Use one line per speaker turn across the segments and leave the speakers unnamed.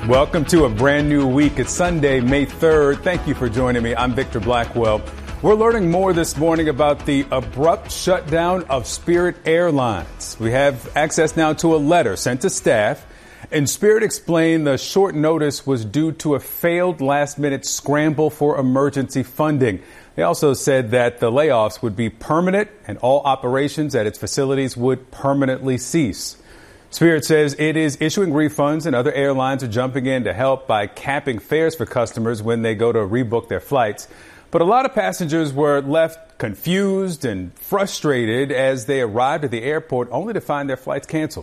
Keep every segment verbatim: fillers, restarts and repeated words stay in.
Welcome to a brand new week. It's Sunday, May third. Thank you for joining me. I'm Victor Blackwell. We're learning more this morning about the abrupt shutdown of Spirit Airlines. We have access now to a letter sent to staff, and Spirit explained the short notice was due to a failed last-minute scramble for emergency funding. They also said that the layoffs would be permanent and all operations at its facilities would permanently cease. Spirit says it is issuing refunds, and other airlines are jumping in to help by capping fares for customers when they go to rebook their flights. But a lot of passengers were left confused and frustrated as they arrived at the airport only to find their flights canceled.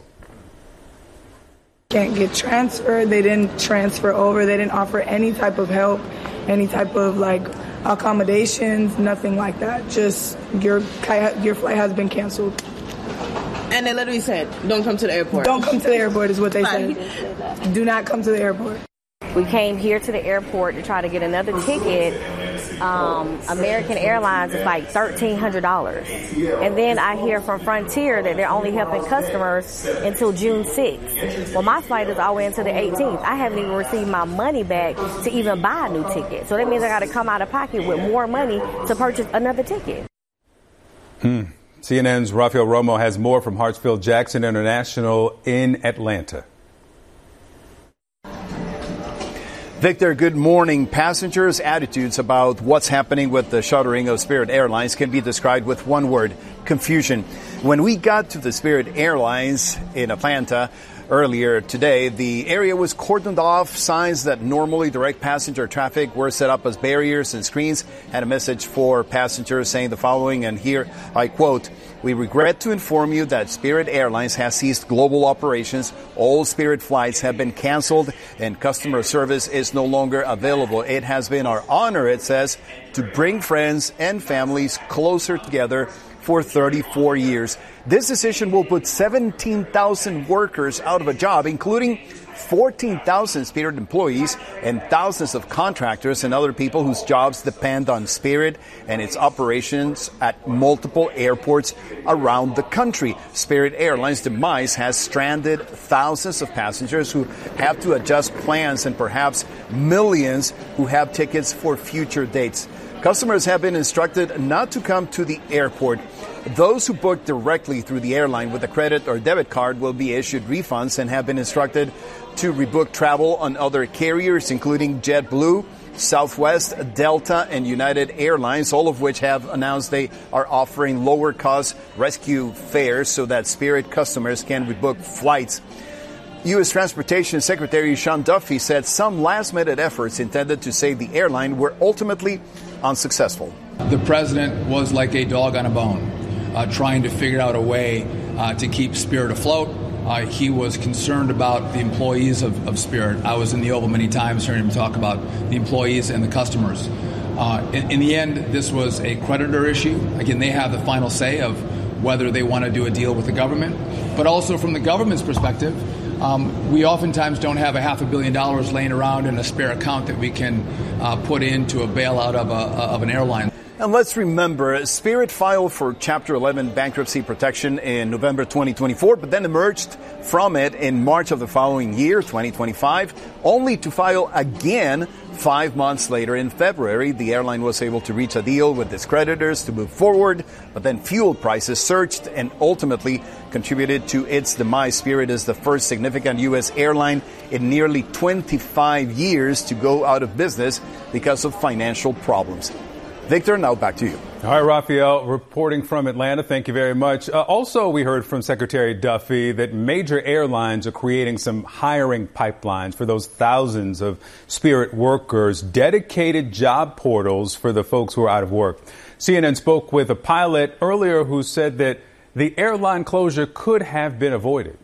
Can't get transferred. They didn't transfer over. They didn't offer any type of help, any type of like accommodations, nothing like that. Just your your flight has been canceled.
And they literally said, don't come to the airport.
Don't come to the airport is what they said. Do not come to the airport.
We came here to the airport to try to get another ticket. Um, American Airlines is like thirteen hundred dollars. And then I hear from Frontier that they're only helping customers until June sixth. Well, my flight is all the way until the eighteenth. I haven't even received my money back to even buy a new ticket. So that means I got to come out of pocket with more money to purchase another ticket.
Hmm. C N N's Rafael Romo has more from Hartsfield-Jackson International in Atlanta.
Victor, good morning. Passengers' attitudes about what's happening with the shuttering of Spirit Airlines can be described with one word: confusion. When we got to the Spirit Airlines in Atlanta earlier today, the area was cordoned off. Signs that normally direct passenger traffic were set up as barriers, and screens had a message for passengers saying the following, and here I quote: "We regret to inform you that Spirit Airlines has ceased global operations. All Spirit flights have been canceled and customer service is no longer available. It has been our honor," it says, "to bring friends and families closer together for thirty-four years. This decision will put seventeen thousand workers out of a job, including fourteen thousand Spirit employees and thousands of contractors and other people whose jobs depend on Spirit and its operations at multiple airports around the country. Spirit Airlines' demise has stranded thousands of passengers who have to adjust plans and perhaps millions who have tickets for future dates. Customers have been instructed not to come to the airport. Those who book directly through the airline with a credit or debit card will be issued refunds and have been instructed to rebook travel on other carriers, including JetBlue, Southwest, Delta, and United Airlines, all of which have announced they are offering lower cost rescue fares so that Spirit customers can rebook flights. U S Transportation Secretary Sean Duffy said some last-minute efforts intended to save the airline were ultimately unsuccessful.
The president was like a dog on a bone, uh, trying to figure out a way uh, to keep Spirit afloat. Uh, he was concerned about the employees of, of Spirit. I was in the Oval many times hearing him talk about the employees and the customers. Uh, in, in the end, this was a creditor issue. Again, they have the final say of whether they want to do a deal with the government. But also from the government's perspective, Um, we oftentimes don't have a half a billion dollars laying around in a spare account that we can uh, put into a bailout of, a, of an airline.
And let's remember, Spirit filed for Chapter eleven bankruptcy protection in November twenty twenty-four, but then emerged from it in March of the following year, twenty twenty-five, only to file again five months later in February. The airline was able to reach a deal with its creditors to move forward, but then fuel prices surged and ultimately contributed to its demise. Spirit is the first significant U S airline in nearly twenty-five years to go out of business because of financial problems. Victor, now back to you.
All right, Rafael, reporting from Atlanta. Thank you very much. Uh, also, we heard from Secretary Duffy that major airlines are creating some hiring pipelines for those thousands of Spirit workers, dedicated job portals for the folks who are out of work. C N N spoke with a pilot earlier who said that the airline closure could have been avoided.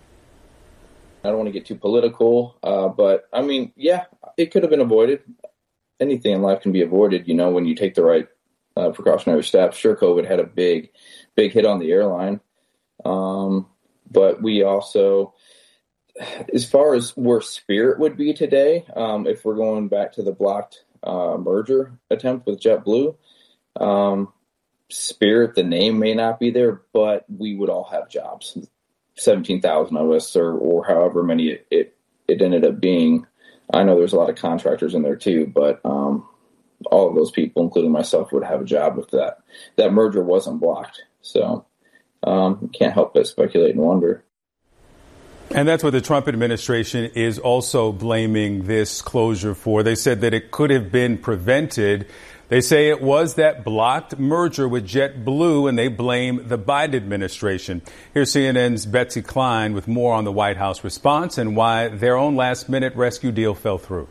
I don't want to get too political, uh, but I mean, yeah, it could have been avoided. Anything in life can be avoided, you know, when you take the right uh, precautionary steps. Sure, COVID had a big, big hit on the airline. Um, but we also, as far as where Spirit would be today, um, if we're going back to the blocked uh, merger attempt with JetBlue, um, Spirit, the name may not be there, but we would all have jobs. seventeen thousand of us, or, or however many it, it, it ended up being. I know there's a lot of contractors in there too, but um, all of those people, including myself, would have a job if that that merger wasn't blocked. So um, can't help but speculate and wonder.
And that's what the Trump administration is also blaming this closure for. They said that it could have been prevented. They say it was that blocked merger with JetBlue, and they blame the Biden administration. Here's C N N's Betsy Klein with more on the White House response and why their own last-minute rescue deal fell through.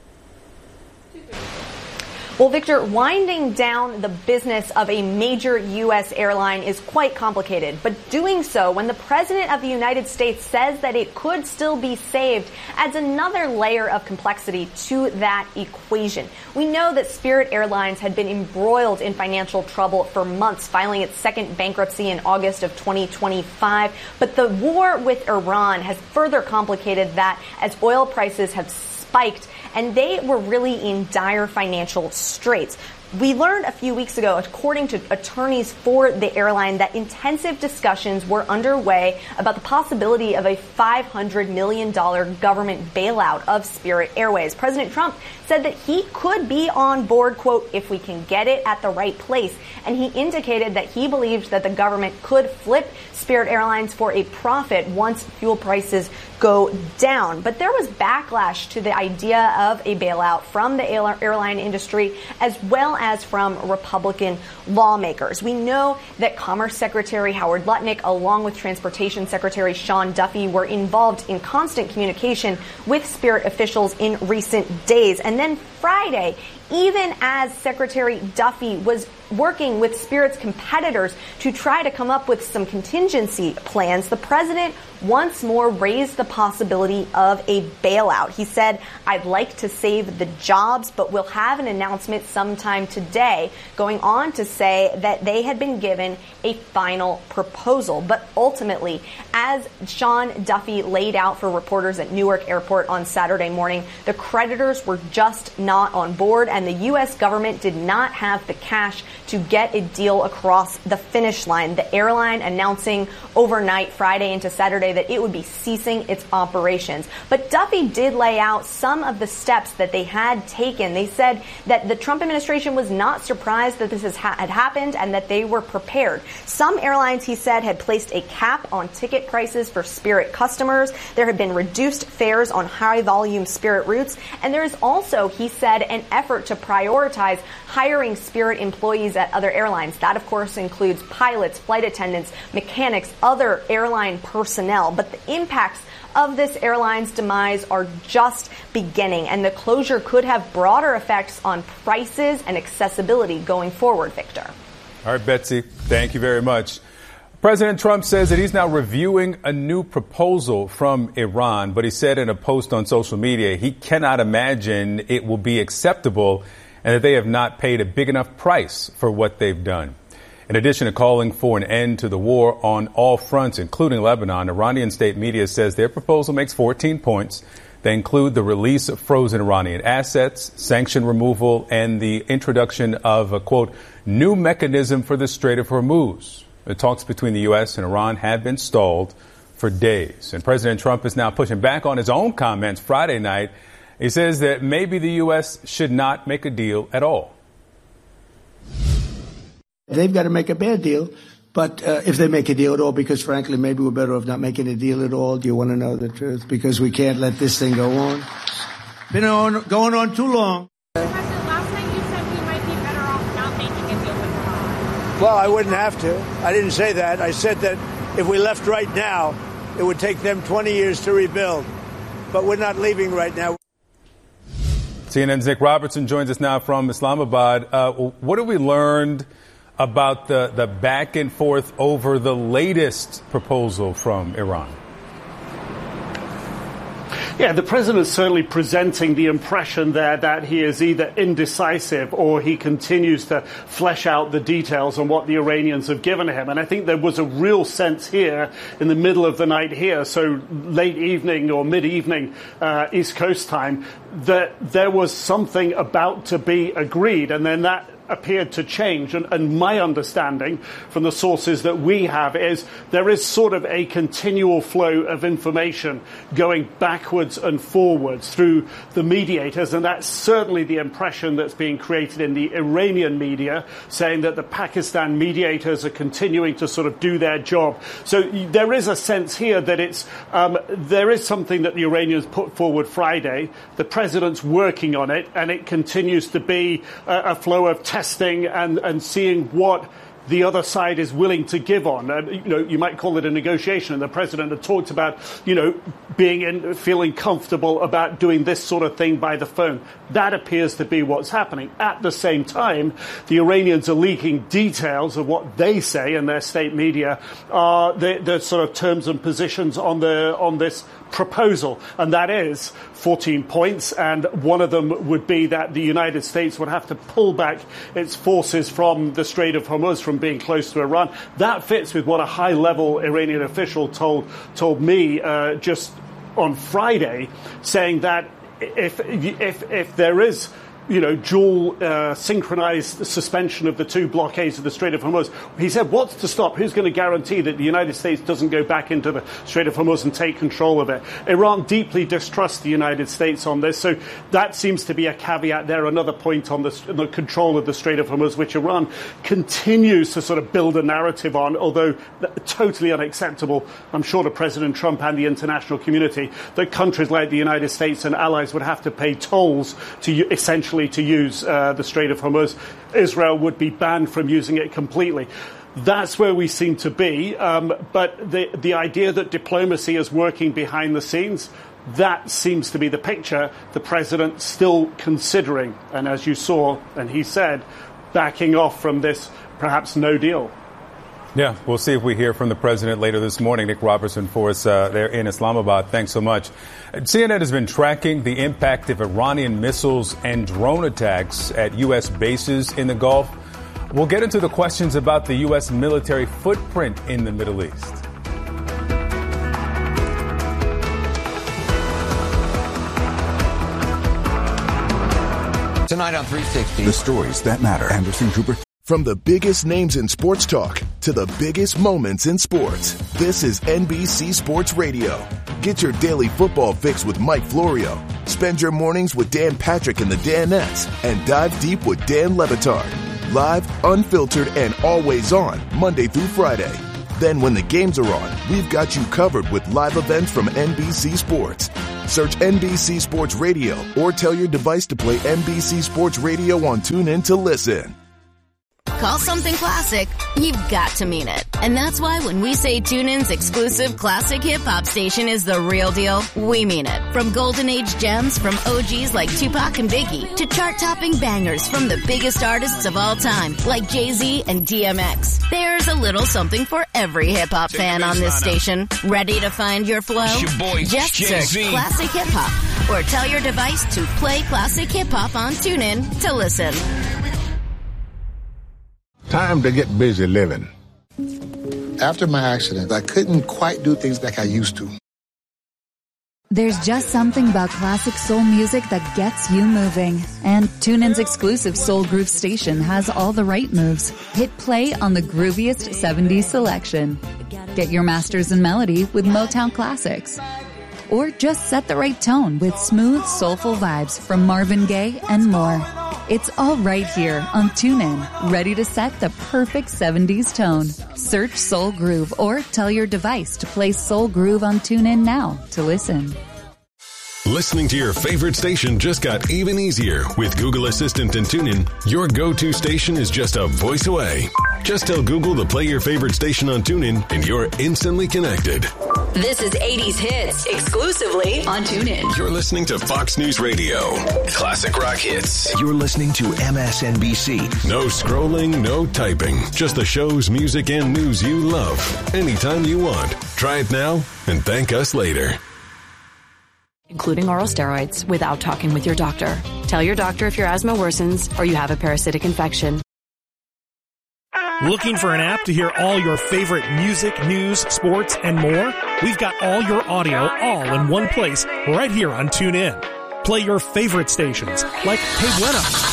Well, Victor, winding down the business of a major U S airline is quite complicated, but doing so when the President of the United States says that it could still be saved adds another layer of complexity to that equation. We know that Spirit Airlines had been embroiled in financial trouble for months, filing its second bankruptcy in August of twenty twenty-five, but the war with Iran has further complicated that as oil prices have spiked, and they were really in dire financial straits. We learned a few weeks ago, according to attorneys for the airline, that intensive discussions were underway about the possibility of a five hundred million dollars government bailout of Spirit Airways. President Trump said that he could be on board, quote, if we can get it at the right place. And he indicated that he believed that the government could flip Spirit Airlines for a profit once fuel prices go down. But there was backlash to the idea of a bailout from the airline industry as well as from Republican lawmakers. We know that Commerce Secretary Howard Lutnick, along with Transportation Secretary Sean Duffy, were involved in constant communication with Spirit officials in recent days. And then Friday, even as Secretary Duffy was working with Spirit's competitors to try to come up with some contingency plans, the president once more raised the possibility of a bailout. He said, I'd like to save the jobs, but we'll have an announcement sometime today, going on to say that they had been given a final proposal. But ultimately, as Sean Duffy laid out for reporters at Newark Airport on Saturday morning, the creditors were just not on board, and the U S government did not have the cash to get a deal across the finish line. The airline announcing overnight, Friday into Saturday, that it would be ceasing its operations. But Duffy did lay out some of the steps that they had taken. They said that the Trump administration was not surprised that this has ha- had happened and that they were prepared. Some airlines, he said, had placed a cap on ticket prices for Spirit customers. There had been reduced fares on high-volume Spirit routes. And there is also, he said, an effort to prioritize hiring Spirit employees at other airlines. That, of course, includes pilots, flight attendants, mechanics, other airline personnel. But the impacts of this airline's demise are just beginning, and the closure could have broader effects on prices and accessibility going forward, Victor.
All right, Betsy, thank you very much. President Trump says that he's now reviewing a new proposal from Iran, but he said in a post on social media he cannot imagine it will be acceptable and that they have not paid a big enough price for what they've done. In addition to calling for an end to the war on all fronts, including Lebanon, Iranian state media says their proposal makes fourteen points. They include the release of frozen Iranian assets, sanction removal, and the introduction of a, quote, new mechanism for the Strait of Hormuz. The talks between the U S and Iran have been stalled for days. And President Trump is now pushing back on his own comments Friday night. He says that maybe the U S should not make a deal at all.
They've got to make a bad deal, but uh, if they make a deal at all, because frankly, maybe we're better off not making a deal at all. Do you want to know the truth? Because we can't let this thing go on. Been on, going on too long.
President, last night you said we might be better off not making a deal with Iran.
Well, I wouldn't have to. I didn't say that. I said that if we left right now, it would take them twenty years to rebuild. But we're not leaving right now.
C N N's Nick Robertson joins us now from Islamabad. Uh, what have we learned about the, the back and forth over the latest proposal from Iran?
Yeah, the president is certainly presenting the impression there that he is either indecisive or he continues to flesh out the details on what the Iranians have given him. And I think there was a real sense here in the middle of the night here, so late evening or mid-evening uh, East Coast time, that there was something about to be agreed. And then that appeared to change. And, and my understanding from the sources that we have is there is sort of a continual flow of information going backwards and forwards through the mediators. And that's certainly the impression that's being created in the Iranian media, saying that the Pakistan mediators are continuing to sort of do their job. So there is a sense here that it's um, there is something that the Iranians put forward Friday. The president's working on it, and it continues to be a, a flow of testing and, and seeing what the other side is willing to give on. And, you know, you might call it a negotiation. And the president had talked about, you know, being in, feeling comfortable about doing this sort of thing by the phone. That appears to be what's happening. At the same time, the Iranians are leaking details of what they say in their state media are the, the sort of terms and positions on the on this proposal, and that is fourteen points, and one of them would be that the United States would have to pull back its forces from the Strait of Hormuz, from being close to Iran. That fits with what a high-level Iranian official told told me uh, just on Friday, saying that if if if there is, you know, dual uh, synchronized suspension of the two blockades of the Strait of Hormuz. He said, what's to stop? Who's going to guarantee that the United States doesn't go back into the Strait of Hormuz and take control of it? Iran deeply distrusts the United States on this, so that seems to be a caveat there. Another point on the, the control of the Strait of Hormuz, which Iran continues to sort of build a narrative on, although totally unacceptable, I'm sure, to President Trump and the international community, that countries like the United States and allies would have to pay tolls to essentially to use uh, the Strait of Hormuz. Israel would be banned from using it completely. That's where we seem to be. Um, but the, the idea that diplomacy is working behind the scenes, that seems to be the picture the president still considering. And as you saw, and he said, backing off from this perhaps no deal.
Yeah, we'll see if we hear from the president later this morning. Nick Robertson for us uh, there in Islamabad. Thanks so much. C N N has been tracking the impact of Iranian missiles and drone attacks at U S bases in the Gulf. We'll get into the questions about the U S military footprint in the Middle East.
Tonight on three sixty. The stories that matter. Anderson Cooper. From the biggest names in sports talk to the biggest moments in sports, this is N B C Sports Radio. Get your daily football fix with Mike Florio. Spend your mornings with Dan Patrick and the Danettes, and dive deep with Dan Le Batard. Live, unfiltered, and always on, Monday through Friday. Then when the games are on, we've got you covered with live events from N B C Sports. Search N B C Sports Radio or tell your device to play N B C Sports Radio on TuneIn to listen.
Call something classic, you've got to mean it. And that's why when we say TuneIn's exclusive classic hip-hop station is the real deal, we mean it. From golden age gems from O Gs like Tupac and Biggie to chart-topping bangers from the biggest artists of all time like Jay-Z and D M X. There's a little something for every hip-hop fan on this station. Ready to find your flow?
Your boy,
Just
Jay-Z.
search Classic Hip-Hop or tell your device to play Classic Hip-Hop on TuneIn to listen.
Time to get busy living. After my accident, I couldn't quite do things like I used to.
There's just something about classic soul music that gets you moving. And TuneIn's exclusive Soul Groove station has all the right moves. Hit play on the grooviest seventies selection. Get your masters in melody with Motown classics. Or just set the right tone with smooth, soulful vibes from Marvin Gaye and more. It's all right here on TuneIn, ready to set the perfect seventies tone. Search Soul Groove or tell your device to play Soul Groove on TuneIn now to listen.
Listening to your favorite station just got even easier with Google Assistant and TuneIn. Your go-to station is just a voice away. Just tell Google to play your favorite station on TuneIn and you're instantly connected.
This is eighties Hits, exclusively on TuneIn.
You're listening to Fox News Radio. Classic rock hits.
You're listening to M S N B C.
No scrolling, no typing. Just the shows, music, and news you love. Anytime you want. Try it now and thank us later.
Including oral steroids without talking with your doctor. Tell your doctor if your asthma worsens or you have a parasitic infection.
Looking for an app to hear all your favorite music, news, sports, and more? We've got all your audio all in one place right here on TuneIn. Play your favorite stations like Hey Bueno,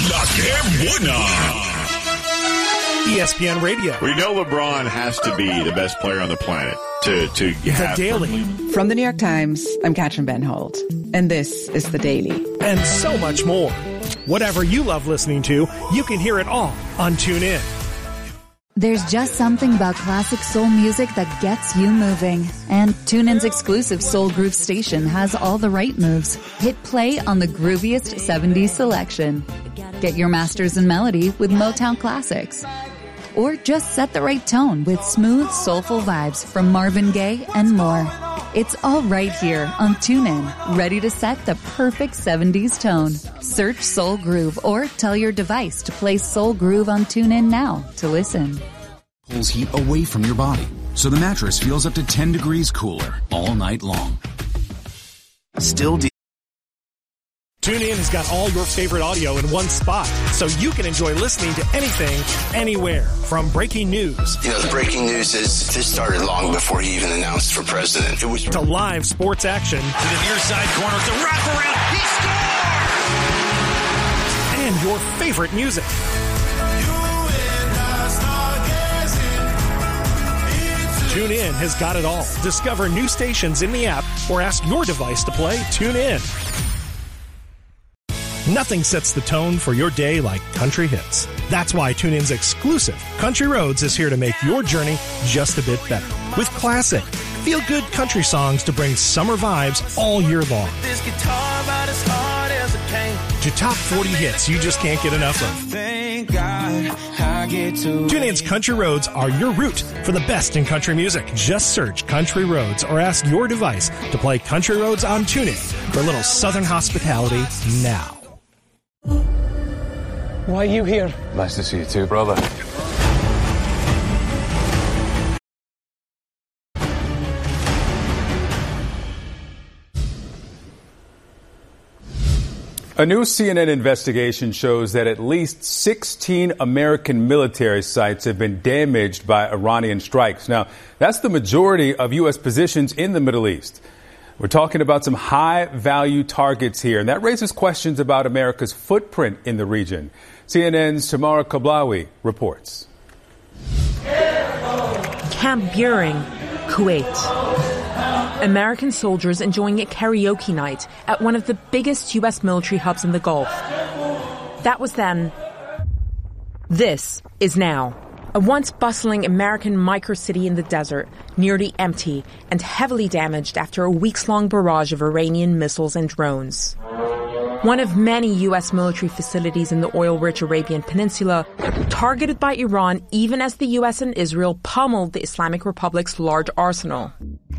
La Que Buena. E S P N Radio.
We know LeBron has to be the best player on the planet to, to have...
The Daily.
From the New York Times, I'm Katrin Benhold, and this is The Daily.
And so much more. Whatever you love listening to, you can hear it all on TuneIn.
There's just something about classic soul music that gets you moving. And TuneIn's exclusive Soul Groove station has all the right moves. Hit play on the grooviest seventies selection. Get your masters in melody with Motown classics. Or just set the right tone with smooth, soulful vibes from Marvin Gaye and more. It's all right here on TuneIn, ready to set the perfect seventies tone. Search Soul Groove or tell your device to play Soul Groove on TuneIn now to listen.
Pulls heat away from your body, so the mattress feels up to ten degrees cooler all night long. Still deep.
TuneIn has got all your favorite audio in one spot, so you can enjoy listening to anything, anywhere. From breaking news.
You know, the breaking news is this started long before he even announced for president. It was
to live sports action.
To the near side corner, to wraparound. He
scores! And your favorite music. TuneIn has got it all. Discover new stations in the app or ask your device to play TuneIn. Nothing sets the tone for your day like country hits. That's why TuneIn's exclusive Country Roads is here to make your journey just a bit better. With classic, feel-good country songs to bring summer vibes all year long.
This guitar about as hard as it came.
To top forty hits you just can't get enough of.
Thank God I get to
TuneIn's Country Roads are your route for the best in country music. Just search Country Roads or ask your device to play Country Roads on TuneIn for a little southern hospitality now.
Why are you here?
Nice to see you too, brother.
A new C N N investigation shows that at least sixteen American military sites have been damaged by Iranian strikes. Now, that's the majority of U S positions in the Middle East. We're talking about some high-value targets here, and that raises questions about America's footprint in the region. C N N's Tamara Kablawi reports.
Camp Buehring, Kuwait. American soldiers enjoying a karaoke night at one of the biggest U S military hubs in the Gulf. That was then. This is now. A once bustling American microcity in the desert, nearly empty and heavily damaged after a weeks-long barrage of Iranian missiles and drones. One of many U S military facilities in the oil-rich Arabian Peninsula, targeted by Iran even as the U S and Israel pummeled the Islamic Republic's large arsenal.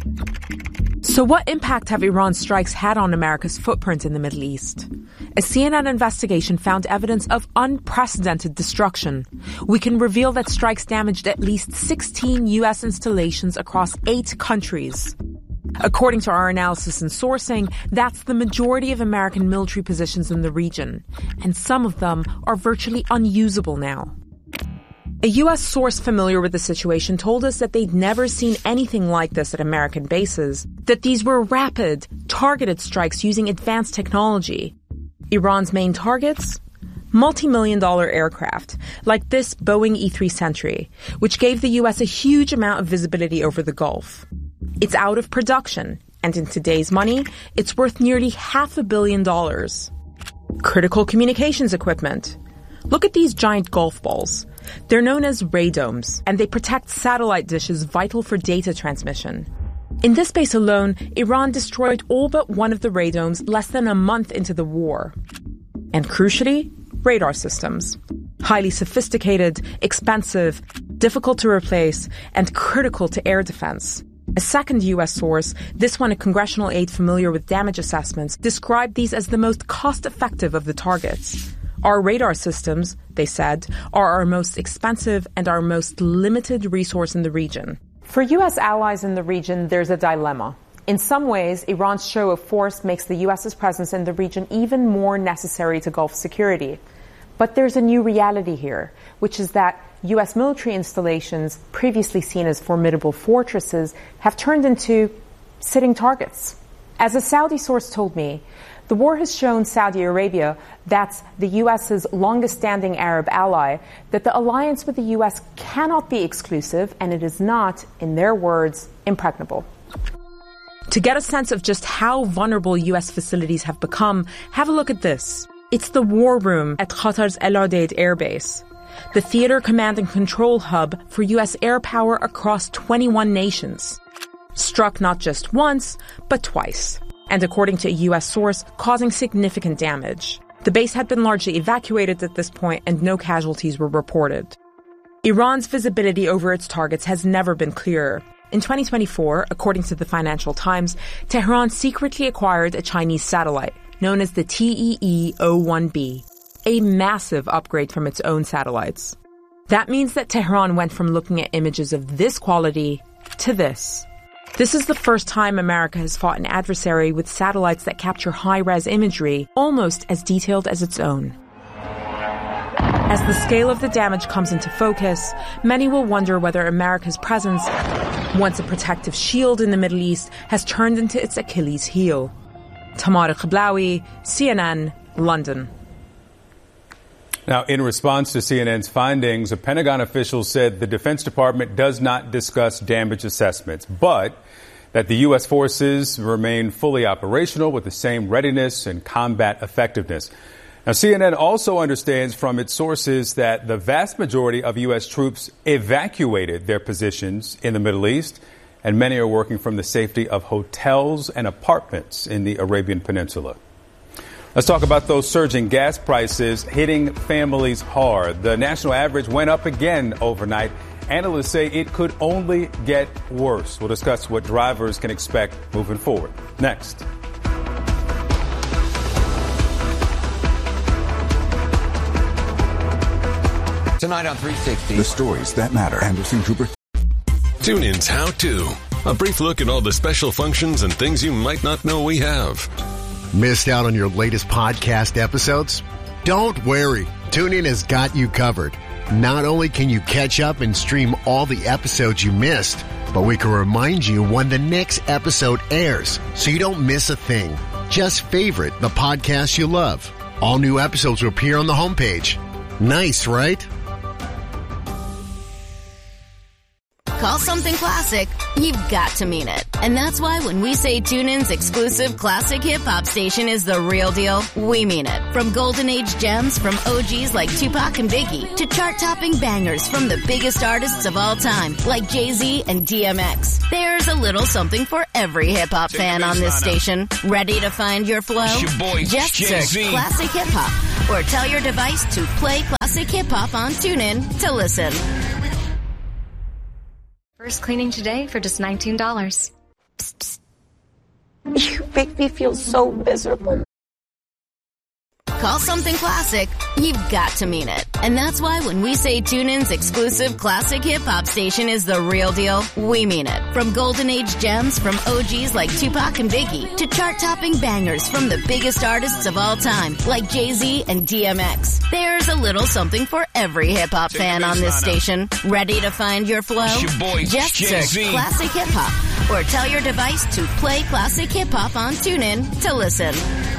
So what impact have Iran's strikes had on America's footprint in the Middle East? A C N N investigation found evidence of unprecedented destruction. We can reveal that strikes damaged at least sixteen U S installations across eight countries. According to our analysis and sourcing, that's the majority of American military positions in the region, and some of them are virtually unusable now. A U S source familiar with the situation told us that they'd never seen anything like this at American bases, that these were rapid, targeted strikes using advanced technology. Iran's main targets? Multi-million dollar aircraft, like this Boeing E three Sentry, which gave the U S a huge amount of visibility over the Gulf. It's out of production, and in today's money, it's worth nearly half a billion dollars. Critical communications equipment. Look at these giant golf balls. They're known as radomes, and they protect satellite dishes vital for data transmission. In this base alone, Iran destroyed all but one of the radomes less than a month into the war. And crucially, radar systems. Highly sophisticated, expensive, difficult to replace, and critical to air defense. A second U S source, this one a congressional aide familiar with damage assessments, described these as the most cost-effective of the targets. Our radar systems, they said, are our most expensive and our most limited resource in the region. For U S allies in the region, there's a dilemma. In some ways, Iran's show of force makes the U S's presence in the region even more necessary to Gulf security. But there's a new reality here, which is that U S military installations, previously seen as formidable fortresses, have turned into sitting targets. As a Saudi source told me, the war has shown Saudi Arabia, that's the U S's longest-standing Arab ally, that the alliance with the U S cannot be exclusive, and it is not, in their words, impregnable. To get a sense of just how vulnerable U S facilities have become, have a look at this. It's the war room at Qatar's El Udeid Air Base, the theater command and control hub for U S air power across twenty-one nations. Struck not just once, but twice. And according to a U S source, causing significant damage. The base had been largely evacuated at this point, and no casualties were reported. Iran's visibility over its targets has never been clearer. In twenty twenty-four, according to the Financial Times, Tehran secretly acquired a Chinese satellite known as the T E E zero one B, a massive upgrade from its own satellites. That means that Tehran went from looking at images of this quality to this. This is the first time America has fought an adversary with satellites that capture high-res imagery almost as detailed as its own. As the scale of the damage comes into focus, many will wonder whether America's presence, once a protective shield in the Middle East, has turned into its Achilles heel. Tamara Khablawi, C N N, London.
Now, in response to C N N's findings, a Pentagon official said the Defense Department does not discuss damage assessments, but that the U S forces remain fully operational with the same readiness and combat effectiveness. Now, C N N also understands from its sources that the vast majority of U S troops evacuated their positions in the Middle East, and many are working from the safety of hotels and apartments in the Arabian Peninsula. Let's talk about those surging gas prices hitting families hard. The national average went up again overnight. Analysts say it could only get worse. We'll discuss what drivers can expect moving forward. Next.
Tonight on three sixty.
The stories that matter. Anderson Cooper.
TuneIn's How To. A brief look at all the special functions and things you might not know we have.
Missed out on your latest podcast episodes? Don't worry. TuneIn has got you covered. Not only can you catch up and stream all the episodes you missed, but we can remind you when the next episode airs so you don't miss a thing. Just favorite the podcast you love. All new episodes will appear on the homepage. Nice, right?
Call something classic, you've got to mean it. And that's why when we say TuneIn's exclusive classic hip-hop station is the real deal, we mean it. From golden age gems from O Gs like Tupac and Biggie to chart-topping bangers from the biggest artists of all time like Jay-Z and D M X. There's a little something for every hip-hop fan on this station. Ready to find your flow?
It's your boy,
Just
Jay-Z.
search Classic Hip-Hop or tell your device to play Classic Hip-Hop on TuneIn to listen.
First cleaning today for just nineteen dollars.
Psst, psst. You make me feel so miserable.
Call something classic, you've got to mean it. And that's why when we say TuneIn's exclusive classic hip-hop station is the real deal, we mean it. From golden age gems from O Gs like Tupac and Biggie to chart-topping bangers from the biggest artists of all time like Jay-Z and D M X. There's a little something for every hip-hop fan on this station. Ready to find your flow?
It's your boy,
Just
Jay-Z.
search Classic Hip-Hop or tell your device to play Classic Hip-Hop on TuneIn to listen.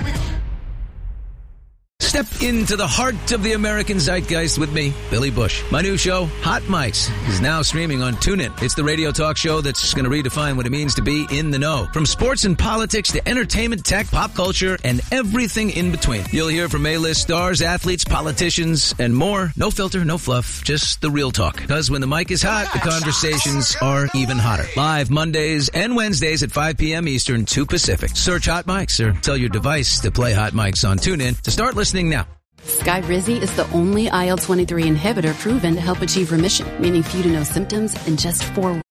Step into the heart of the American zeitgeist with me, Billy Bush. My new show, Hot Mics, is now streaming on TuneIn. It's the radio talk show that's going to redefine what it means to be in the know. From sports and politics to entertainment, tech, pop culture, and everything in between. You'll hear from A-list stars, athletes, politicians, and more. No filter, no fluff, just the real talk. Because when the mic is hot, the conversations are even hotter. Live Mondays and Wednesdays at five p.m. Eastern, two Pacific. Search Hot Mics or tell your device to play Hot Mics on TuneIn to start listening now.
Skyrizi is the only I L twenty-three inhibitor proven to help achieve remission, meaning few to no symptoms in just four weeks.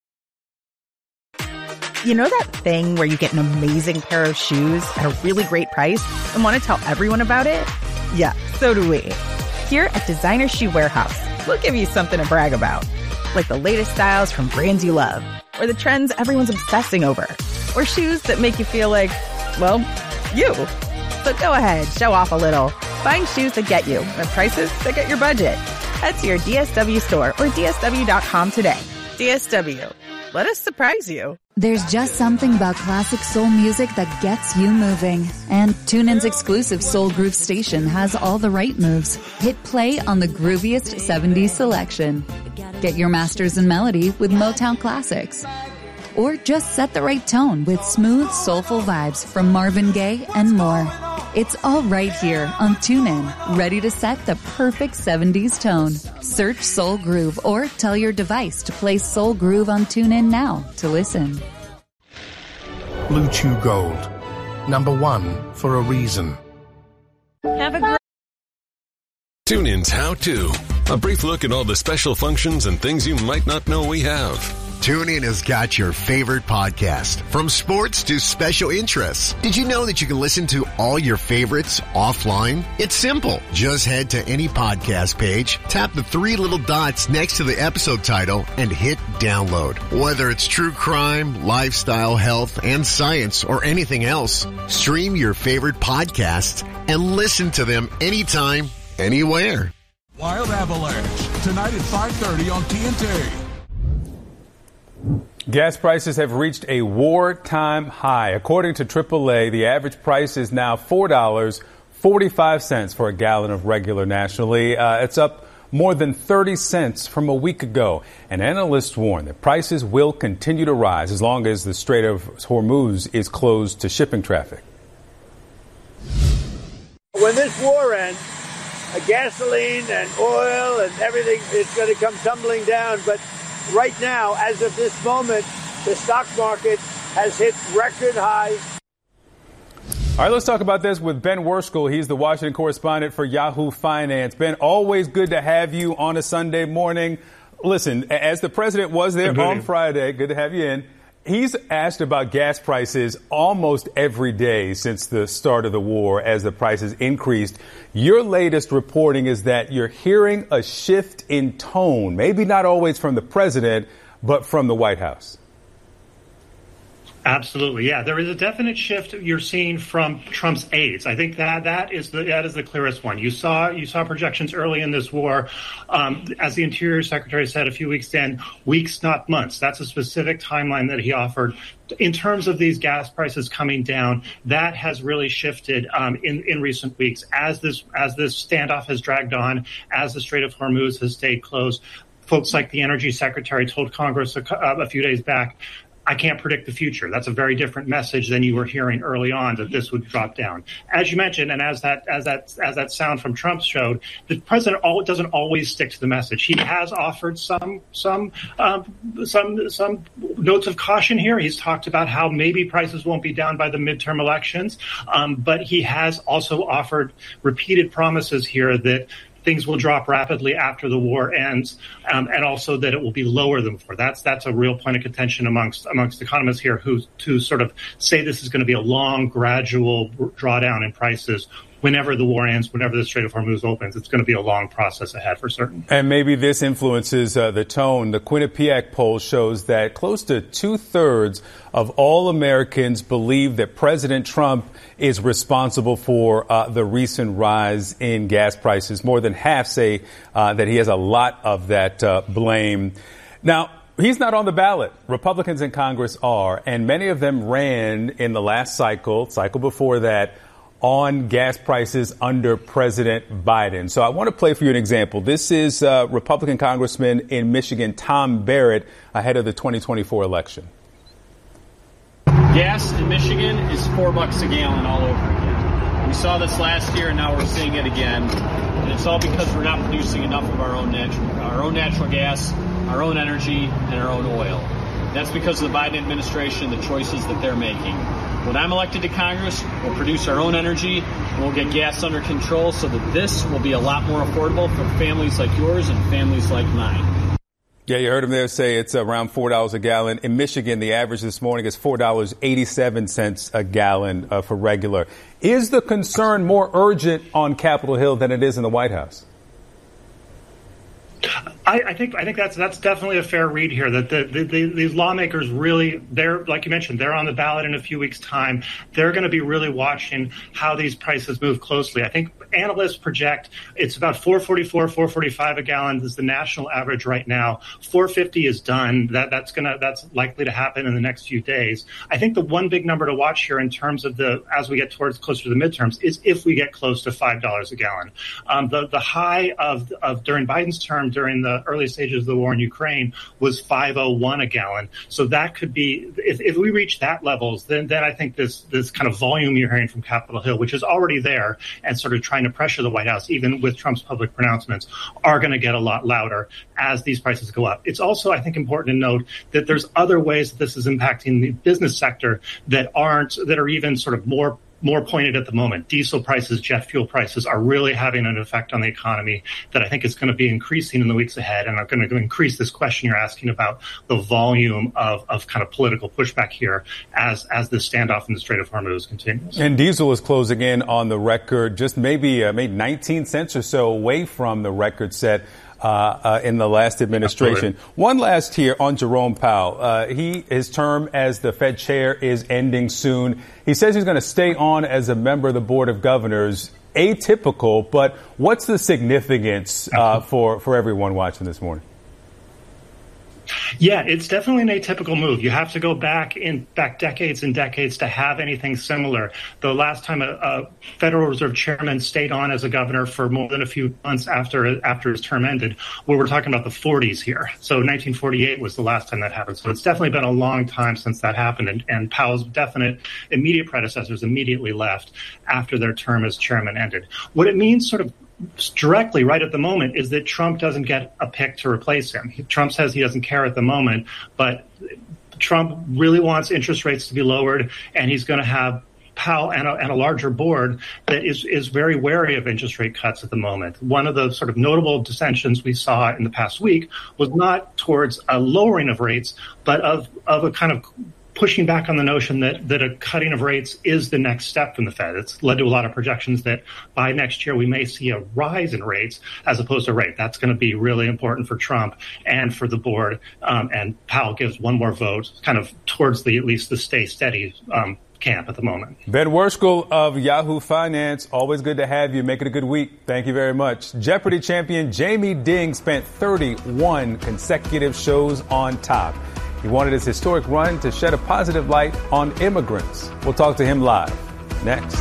You know that thing where you get an amazing pair of shoes at a really great price and want to tell everyone about it? Yeah, so do we. Here at Designer Shoe Warehouse, we'll give you something to brag about. Like the latest styles from brands you love, or the trends everyone's obsessing over, or shoes that make you feel like, well, you. So go ahead, show off a little. Find shoes that get you at prices that get your budget. Head to your D S W store or D S W dot com today. D S W. Let us surprise you.
There's just something about classic soul music that gets you moving. And TuneIn's exclusive Soul Groove station has all the right moves. Hit play on the grooviest seventies selection. Get your masters in melody with Motown Classics. Or just set the right tone with smooth, soulful vibes from Marvin Gaye and more. It's all right here on TuneIn, ready to set the perfect seventies tone. Search Soul Groove or tell your device to play Soul Groove on TuneIn now to listen.
Blue Chew Gold. Number one for a reason.
Have a great...
TuneIn's How To. A brief look at all the special functions and things you might not know we have.
TuneIn has got your favorite podcast, from sports to special interests. Did you know that you can listen to all your favorites offline? It's simple. Just head to any podcast page, tap the three little dots next to the episode title, and hit download. Whether it's true crime, lifestyle, health, and science, or anything else, stream your favorite podcasts and listen to them anytime, anywhere.
Wild Avalanche, tonight at five thirty on T N T.
Gas prices have reached a wartime high. According to triple A, the average price is now four dollars and forty-five cents for a gallon of regular nationally. Uh, it's up more than thirty cents from a week ago. And analysts warn that prices will continue to rise as long as the Strait of Hormuz is closed to shipping traffic.
When this war ends, gasoline and oil and everything is going to come tumbling down. But right now, as of this moment, the stock market has hit record highs.
All right, let's talk about this with Ben Worskell. He's the Washington correspondent for Yahoo Finance. Ben, always good to have you on a Sunday morning. Listen, as the president was there on Friday, good to have you in. He's asked about gas prices almost every day since the start of the war as the prices increased. Your latest reporting is that you're hearing a shift in tone, maybe not always from the president, but from the White House.
Absolutely, yeah. There is a definite shift you're seeing from Trump's aides. I think that that is the that is the clearest one. You saw you saw projections early in this war, um, as the Interior Secretary said a few weeks in, weeks, not months. That's a specific timeline that he offered. In terms of these gas prices coming down, that has really shifted um, in in recent weeks as this as this standoff has dragged on, as the Strait of Hormuz has stayed closed. Folks like the Energy Secretary told Congress a, a few days back, I can't predict the future. That's a very different message than you were hearing early on, that this would drop down. As you mentioned, and as that as that as that sound from Trump showed, the president all, doesn't always stick to the message. He has offered some some um, some some notes of caution here. He's talked about how maybe prices won't be down by the midterm elections, um, but he has also offered repeated promises here that things will drop rapidly after the war ends, um, and also that it will be lower than before. That's that's a real point of contention amongst amongst economists here, who to sort of say this is going to be a long, gradual drawdown in prices. Whenever the war ends, whenever the Strait of Hormuz opens, it's going to be a long process ahead for certain.
And maybe this influences uh, the tone. The Quinnipiac poll shows that close to two-thirds of all Americans believe that President Trump is responsible for uh, the recent rise in gas prices. More than half say uh, that he has a lot of that uh, blame. Now, he's not on the ballot. Republicans in Congress are, and many of them ran in the last cycle, cycle before that, on gas prices under President Biden. So I want to play for you an example. This is uh, Republican Congressman in Michigan, Tom Barrett, ahead of the twenty twenty-four election.
Gas in Michigan is four bucks a gallon all over again. We saw this last year, and now we're seeing it again. And it's all because we're not producing enough of our own natural, our own natural gas, our own energy, and our own oil. That's because of the Biden administration, the choices that they're making. When I'm elected to Congress, we'll produce our own energy, and we'll get gas under control so that this will be a lot more affordable for families like yours and families like mine.
Yeah, you heard him there say it's around four dollars a gallon. In Michigan, the average this morning is four dollars and eighty-seven cents a gallon uh, for regular. Is the concern more urgent on Capitol Hill than it is in the White House?
I, I think I think that's that's definitely a fair read here. That the, the, the, these lawmakers really, they're like you mentioned, they're on the ballot in a few weeks' time. They're going to be really watching how these prices move closely. I think analysts project it's about four forty-four, four forty-five a gallon is the national average right now. four fifty is done. That that's gonna that's likely to happen in the next few days. I think the one big number to watch here in terms of the as we get towards closer to the midterms is if we get close to five dollars a gallon. Um, the the high of of during Biden's term during the early stages of the war in Ukraine was five oh one a gallon. So that could be, if, if we reach that levels, then then I think this this kind of volume you're hearing from Capitol Hill, which is already there and sort of trying to pressure the White House, even with Trump's public pronouncements, are going to get a lot louder as these prices go up. It's also, I think, important to note that there's other ways that this is impacting the business sector that aren't, that are even sort of more more pointed at the moment. Diesel prices, jet fuel prices are really having an effect on the economy that I think is going to be increasing in the weeks ahead and are going to increase this question you're asking about the volume of, of kind of political pushback here as, as the standoff in the Strait of Hormuz continues.
And diesel is closing in on the record, just maybe, uh, maybe nineteen cents or so away from the record set Uh, uh, in the last administration. Absolutely. One last here on Jerome Powell. Uh, he, his term as the Fed chair is ending soon. He says he's going to stay on as a member of the Board of Governors. Atypical, but what's the significance uh, for, for everyone watching this morning?
Yeah, it's definitely an atypical move. You have to go back in back decades and decades to have anything similar. The last time a, a Federal Reserve chairman stayed on as a governor for more than a few months after after his term ended, well, we're talking about the forties here. So nineteen forty-eight was the last time that happened. So it's definitely been a long time since that happened. And, and Powell's definite immediate predecessors immediately left after their term as chairman ended. What it means sort of directly right at the moment is that Trump doesn't get a pick to replace him. Trump says he doesn't care at the moment, but Trump really wants interest rates to be lowered, and he's going to have Powell and a, and a larger board that is, is very wary of interest rate cuts at the moment. One of the sort of notable dissensions we saw in the past week was not towards a lowering of rates, but of, of a kind of pushing back on the notion that, that a cutting of rates is the next step from the Fed. It's led to a lot of projections that by next year we may see a rise in rates as opposed to rate. That's going to be really important for Trump and for the board. Um, and Powell gives one more vote kind of towards the at least the stay steady um, camp at the moment.
Ben Worskell of Yahoo Finance, always good to have you. Make it a good week. Thank you very much. Jeopardy champion Jamie Ding spent thirty-one consecutive shows on top. He wanted his historic run to shed a positive light on immigrants. We'll talk to him live next.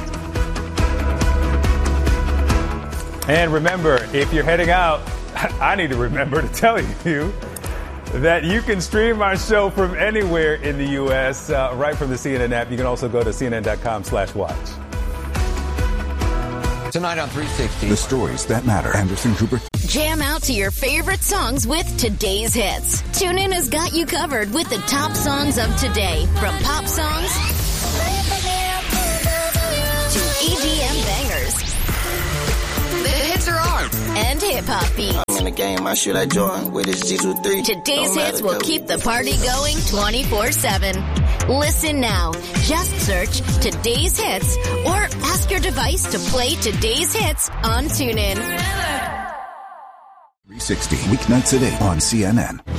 And remember, if you're heading out, I need to remember to tell you that you can stream our show from anywhere in the U S, uh, right from the C N N app. You can also go to C N N dot com slash watch.
Tonight on three sixty.
The stories that matter. Anderson Cooper.
Jam out to your favorite songs with today's hits. TuneIn has got you covered with the top songs of today, from pop songs to E D M bangers. The hits are on. And hip-hop beats.
I'm in the game, I shoot at Jordan with his G twenty-three.
Today's hits will keep the party going twenty-four seven. Listen now. Just search Today's Hits or ask your device to play Today's Hits on TuneIn.
three sixty, weeknights at eight on C N N.